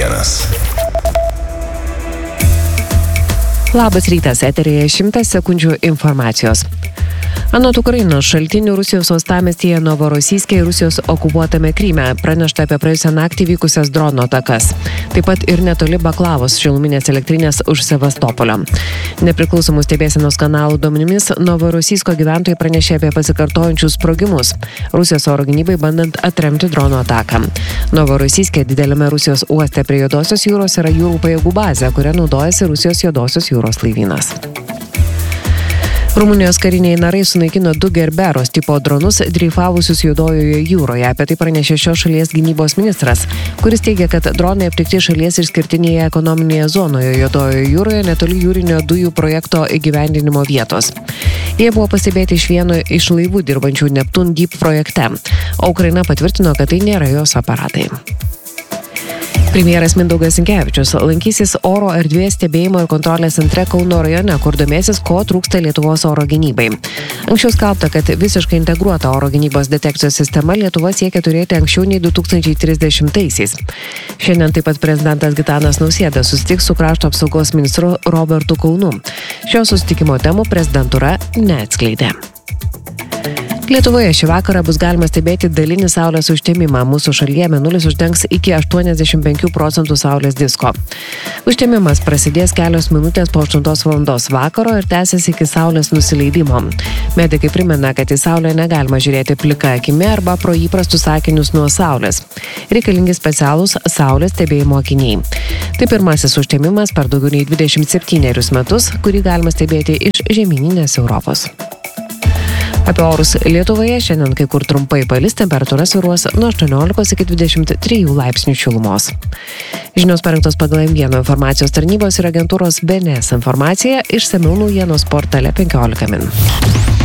naujienas. Labas rytas, eteryje 100 sekundžių informacijos. Anot Ukrainos šaltinių Rusijos uostamiestyje Novorosijske ir Rusijos okupuotame Kryme pranešta apie praėjusią naktį vykusias drono atakas. Taip pat ir netoli Baklavos šiluminės elektrinės už Sevastopolio. Nepriklausomų stebėsenos kanalų duomenimis Novorosijsko gyventojai pranešė apie pasikartojančius sprogimus Rusijos oro gynybai bandant atremti drono ataką. Novorosijske dideliame Rusijos uoste prie Juodosios jūros yra jūrų pajėgų bazė, kuria naudojasi Rusijos Juodosios jūros laivynas. Rumunijos kariniai narai sunaikino 2 Gerberos tipo dronus dreifavusius Juodojoje jūroje. Apie tai pranešė šios šalies gynybos ministras, kuris teigia, kad dronai aptikti šalies išskirtinėje ekonominėje zonoje Juodojoje jūroje netoli jūrinio dujų projekto įgyvendinimo vietos. Jie buvo pastebėti iš vieno iš laivų dirbančių Neptun Deep projekte, o Ukraina patvirtino, kad tai nėra jos aparatai. Premjeras Mindaugas Sinkevičius lankysis oro erdvės stebėjimo ir kontrolės centre Kauno rajone, kur domėsis, ko trūksta Lietuvos oro gynybai. Anksčiau skelbta, kad visiškai integruota oro gynybos detekcijos sistema Lietuva siekia turėti anksčiau nei 2030-aisiais. Šiandien taip pat prezidentas Gitanas Nausėda susitiks su krašto apsaugos ministru Robertu Kaunu. Šio susitikimo temų prezidentūra neatskleidė. Lietuvoje šį vakarą bus galima stebėti dalinį saulės užtemimą. Mūsų šalyje mėnulis uždengs iki 85% saulės disko. Užtemimas prasidės kelios minutės po 8 valandos vakaro ir tęsis iki saulės nusileidimo. Medikai primena, kad į saulę negalima žiūrėti plika akimi arba pro įprastus akinius nuo saulės. Reikalingi specialūs saulės stebėjimo akiniai. Tai pirmasis užtemimas per daugiau nei 27 metus, kurį galima stebėti iš žemyninės Europos. Apie orus Lietuvoje šiandien kai kur trumpai palis, temperatūra svyruos nuo 18 iki 23 laipsnių šilumos. Žinios parengtos pagal M1 informacijos tarnybos ir agentūros BNS informacija, išsamiau naujienos portale 15 min.